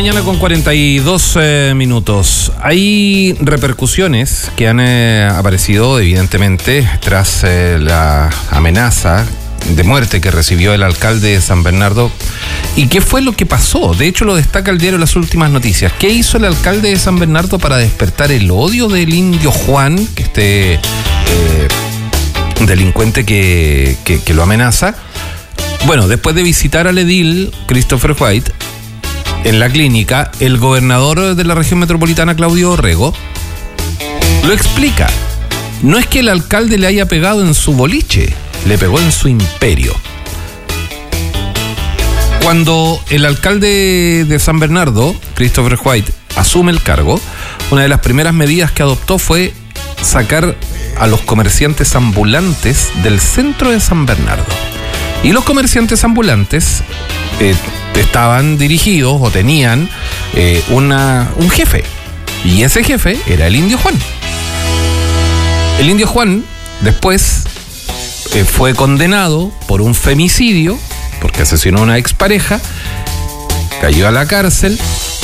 mañana con 42 minutos. Hay repercusiones que han aparecido evidentemente tras la amenaza de muerte que recibió el alcalde de San Bernardo. ¿Y qué fue lo que pasó? De hecho, lo destaca el diario Las Últimas Noticias. ¿Qué hizo el alcalde de San Bernardo para despertar el odio del indio Juan, que este delincuente que lo amenaza? Bueno, después de visitar al edil Christopher White en la clínica, el gobernador de la región metropolitana, Claudio Orrego, lo explica. No es que el alcalde le haya pegado en su boliche, le pegó en su imperio. Cuando el alcalde de San Bernardo, Christopher White, asume el cargo, una de las primeras medidas que adoptó fue sacar a los comerciantes ambulantes del centro de San Bernardo. Y los comerciantes ambulantes estaban dirigidos o tenían un jefe. Y ese jefe era el indio Juan. El indio Juan después fue condenado por un femicidio, porque asesinó a una expareja, cayó a la cárcel,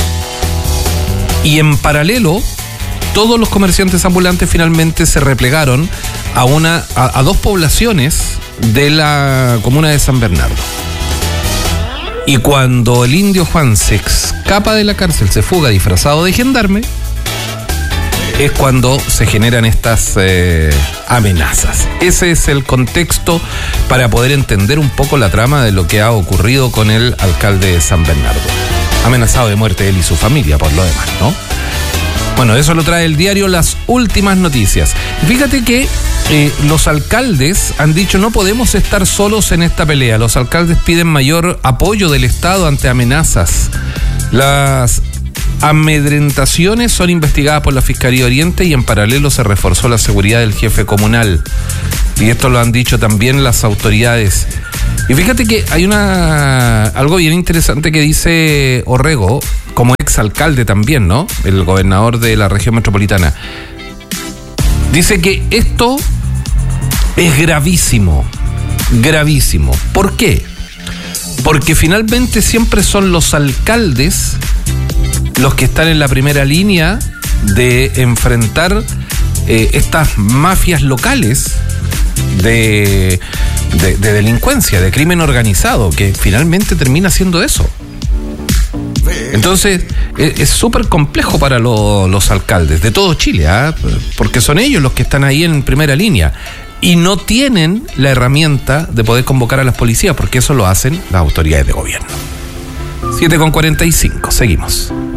y en paralelo todos los comerciantes ambulantes finalmente se replegaron a dos poblaciones de la comuna de San Bernardo. Y cuando el indio Juan se escapa de la cárcel, se fuga disfrazado de gendarme, es cuando se generan estas amenazas. Ese es el contexto para poder entender un poco la trama de lo que ha ocurrido con el alcalde de San Bernardo. Amenazado de muerte él y su familia, por lo demás, ¿no? Bueno, eso lo trae el diario Las Últimas Noticias. Fíjate que los alcaldes han dicho: no podemos estar solos en esta pelea. Los alcaldes piden mayor apoyo del Estado ante amenazas. Las amedrentaciones son investigadas por la Fiscalía Oriente y en paralelo se reforzó la seguridad del jefe comunal. Y esto lo han dicho también las autoridades. Y fíjate que hay algo bien interesante que dice Orrego, como exalcalde también, ¿no? El gobernador de la región metropolitana. Dice que esto es gravísimo, gravísimo. ¿Por qué? Porque finalmente siempre son los alcaldes los que están en la primera línea de enfrentar estas mafias locales de delincuencia, de crimen organizado, que finalmente termina siendo eso. Entonces es súper complejo para los alcaldes de todo Chile, porque son ellos los que están ahí en primera línea y no tienen la herramienta de poder convocar a las policías, porque eso lo hacen las autoridades de gobierno. 7:45, seguimos.